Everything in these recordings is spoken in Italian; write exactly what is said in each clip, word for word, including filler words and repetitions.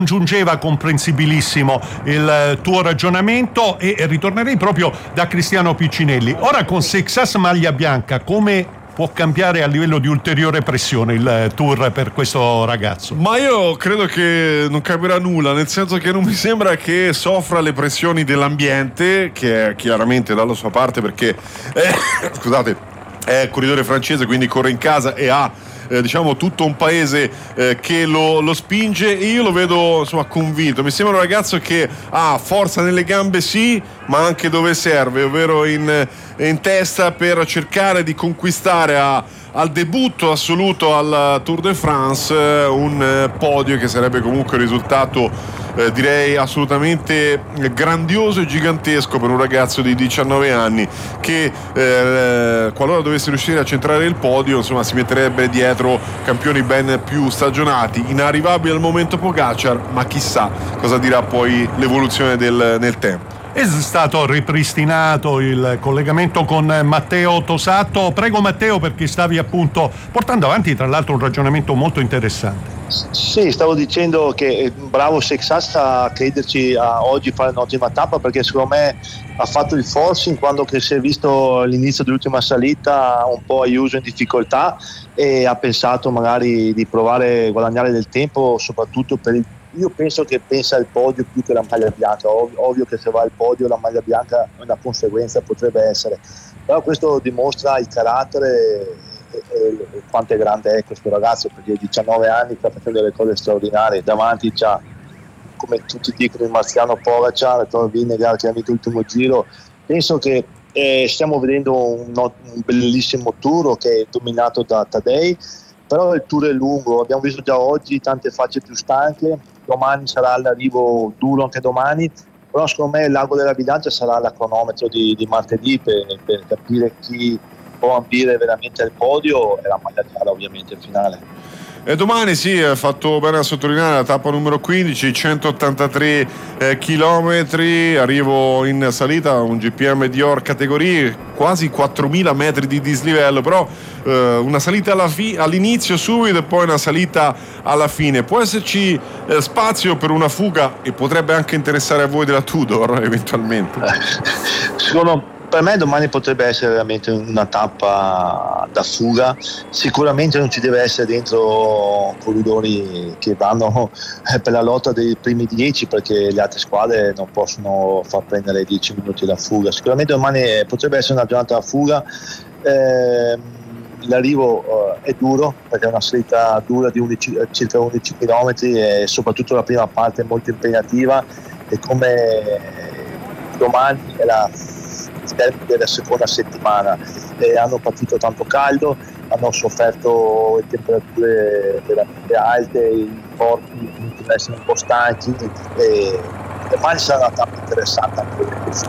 giungeva comprensibilissimo il tuo ragionamento e ritornerei proprio da Cristiano Piccinelli. Ora con Sexas maglia bianca, come può cambiare a livello di ulteriore pressione il tour per questo ragazzo? Ma io credo che non cambierà nulla, nel senso che non mi sembra che soffra le pressioni dell'ambiente, che è chiaramente dalla sua parte, perché eh, scusate, è corridore francese, quindi corre in casa e ha Eh, diciamo tutto un paese eh, che lo, lo spinge, e io lo vedo insomma convinto. Mi sembra un ragazzo che ha forza nelle gambe, sì, ma anche dove serve, ovvero in, in testa, per cercare di conquistare a, al debutto assoluto al Tour de France eh, un eh, podio che sarebbe comunque un risultato eh, direi assolutamente grandioso e gigantesco per un ragazzo di diciannove anni che eh, qualora dovesse riuscire a centrare il podio, insomma, si metterebbe dietro campioni ben più stagionati, inarrivabili al momento Pogacar, ma chissà cosa dirà poi l'evoluzione del, nel tempo. È stato ripristinato il collegamento con Matteo Tosato. Prego Matteo, perché stavi appunto portando avanti tra l'altro un ragionamento molto interessante. Sì, stavo dicendo che bravo Sexas a crederci a oggi fare un'ottima tappa, perché secondo me ha fatto il forcing quando che si è visto all'inizio dell'ultima salita un po' Ayuso in difficoltà, e ha pensato magari di provare a guadagnare del tempo, soprattutto per il io penso che pensa al podio più che la maglia bianca. Ov- ovvio che se va al podio la maglia bianca è una conseguenza, potrebbe essere, però questo dimostra il carattere e, e, e quanto è grande è questo ragazzo, perché a diciannove anni sta facendo delle cose straordinarie. Davanti c'ha, come tutti dicono, il marziano Pogacar, Tom Vingegaard che ha vinto l'ultimo giro. Penso che eh, stiamo vedendo un, un bellissimo tour che è dominato da Tadej, però il tour è lungo, abbiamo visto già oggi tante facce più stanche, domani sarà l'arrivo duro anche domani, però secondo me l'ago della bilancia sarà la cronometro di, di martedì per, per capire chi può ambire veramente al podio, e la maglia chiara ovviamente in finale. E domani sì, ha fatto bene a sottolineare la tappa numero quindici, centottantatré eh, chilometri, arrivo in salita, un G P M Dior categorie, quasi quattromila metri di dislivello, però eh, una salita alla fi- all'inizio subito e poi una salita alla fine. Può esserci eh, spazio per una fuga, e potrebbe anche interessare a voi della Tudor eventualmente? Secondo Per me domani potrebbe essere veramente una tappa da fuga. Sicuramente non ci deve essere dentro corridori che vanno per la lotta dei primi dieci, perché le altre squadre non possono far prendere dieci minuti da fuga. Sicuramente domani potrebbe essere una giornata da fuga. Eh, l'arrivo eh, è duro, perché è una salita dura di undici, circa undici chilometri, e soprattutto la prima parte è molto impegnativa, e come domani è la termine della seconda settimana, e hanno patito tanto caldo, hanno sofferto le temperature veramente alte, i corpi iniziano ad essere un po' stanchi, e domani sarà una tappa interessante anche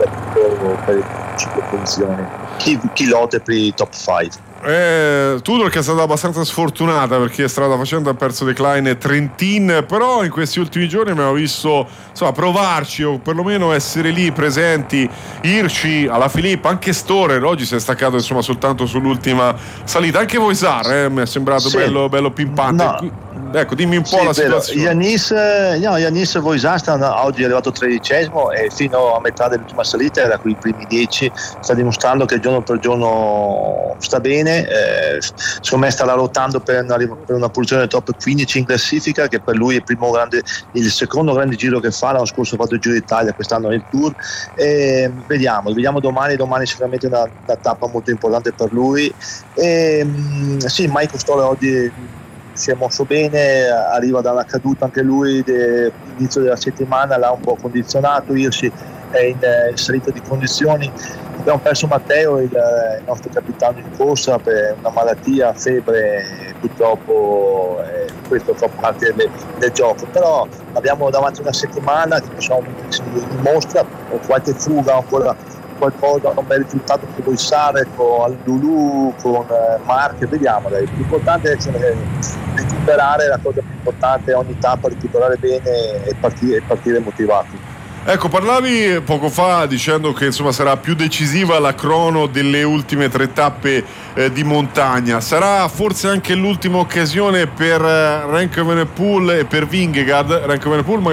per le cinque posizioni, chi, chi lotta per i top cinque. Eh, Tudor che è stata abbastanza sfortunata, perché strada facendo ha perso Decline Trentin, però in questi ultimi giorni abbiamo visto insomma provarci, o perlomeno essere lì presenti Hirschi, alla Filippa, anche Storer oggi si è staccato insomma soltanto sull'ultima salita, anche Voisar eh, mi è sembrato sì. bello, bello pimpante. No. Ecco, dimmi un po' sì, la vero. situazione. Yanis, no, Yanis Voisar oggi è arrivato tredicesimo, e fino a metà dell'ultima salita era qui i primi dieci, sta dimostrando che giorno per giorno sta bene. Eh, secondo me starà lottando per una, per una posizione top quindici in classifica, che per lui è il primo grande, il secondo grande giro che fa. L'anno scorso ha fatto il Giro d'Italia, quest'anno nel Tour. Eh, vediamo, vediamo domani. Domani sicuramente una, una tappa molto importante per lui. E, mh, sì, Michael Stoller oggi si è mosso bene, arriva da una caduta anche lui all'inizio della settimana, l'ha un po' condizionato. Hirschi è in, in salita di condizioni. Abbiamo perso Matteo, il, il nostro capitano in corsa, per una malattia, febbre, purtroppo eh, questo fa parte del, del gioco, però abbiamo davanti una settimana che possiamo si dimostra con qualche fuga, ancora qualcosa, un bel risultato con Voisar, con Lulu, con eh, Mark, vediamo. Dai. L'importante è essere, recuperare, la cosa più importante è ogni tappa, recuperare bene e partire, e partire motivati. Ecco, parlavi poco fa dicendo che insomma sarà più decisiva la crono delle ultime tre tappe eh, di montagna. Sarà forse anche l'ultima occasione per eh, Remco Evenepoel e per Vingegaard. Remco Evenepoel